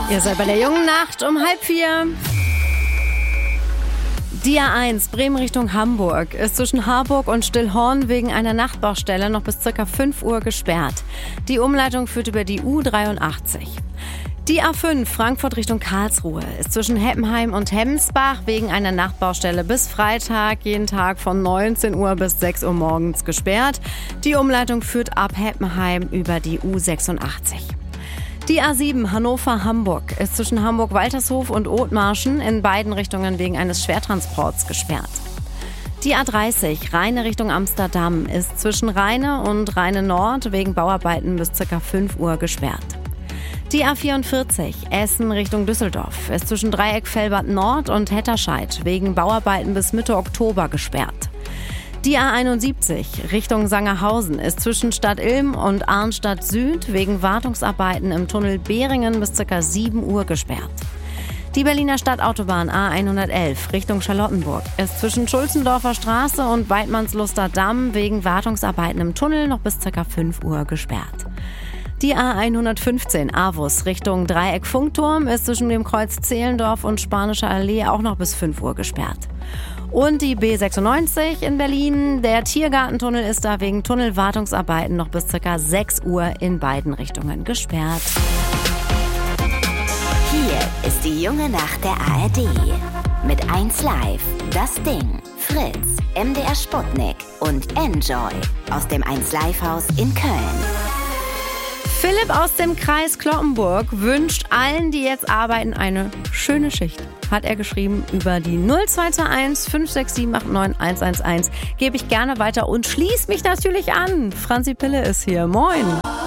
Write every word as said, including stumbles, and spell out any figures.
Ihr seid bei der jungen Nacht um halb vier. Die A eins Bremen Richtung Hamburg ist zwischen Harburg und Stillhorn wegen einer Nachtbaustelle noch bis ca. fünf Uhr gesperrt. Die Umleitung führt über die U dreiundachtzig. Die A fünf Frankfurt Richtung Karlsruhe ist zwischen Heppenheim und Hemmensbach wegen einer Nachtbaustelle bis Freitag jeden Tag von neunzehn Uhr bis sechs Uhr morgens gesperrt. Die Umleitung führt ab Heppenheim über die U sechsundachtzig. Die A sieben Hannover-Hamburg ist zwischen Hamburg-Waltershof und Othmarschen in beiden Richtungen wegen eines Schwertransports gesperrt. Die A dreißig Rheine Richtung Amsterdam ist zwischen Rheine und Rheine Nord wegen Bauarbeiten bis ca. fünf Uhr gesperrt. Die A vierundvierzig Essen Richtung Düsseldorf ist zwischen Dreieck Velbert Nord und Hetterscheid wegen Bauarbeiten bis Mitte Oktober gesperrt. Die A einundsiebzig Richtung Sangerhausen ist zwischen Stadt Ilm und Arnstadt Süd wegen Wartungsarbeiten im Tunnel Behringen bis ca. sieben Uhr gesperrt. Die Berliner Stadtautobahn A hundertelf Richtung Charlottenburg ist zwischen Schulzendorfer Straße und Weidmannsluster Damm wegen Wartungsarbeiten im Tunnel noch bis ca. fünf Uhr gesperrt. Die A hundertfünfzehn Avus Richtung Dreieck Funkturm ist zwischen dem Kreuz Zehlendorf und Spanischer Allee auch noch bis fünf Uhr gesperrt. Und die B sechsundneunzig in Berlin, der Tiergartentunnel ist da wegen Tunnelwartungsarbeiten noch bis ca. sechs Uhr in beiden Richtungen gesperrt. Hier ist die junge Nacht der A R D. Mit eins Live, Das Ding, Fritz, M D R Sputnik und Enjoy aus dem eins Live Haus in Köln. Philipp aus dem Kreis Cloppenburg wünscht allen, die jetzt arbeiten, eine schöne Schicht. Hat er geschrieben über die null zwei zwei eins fünf sechs sieben acht neun eins eins eins. Gebe ich gerne weiter und schließ mich natürlich an. Franzi Pille ist hier. Moin.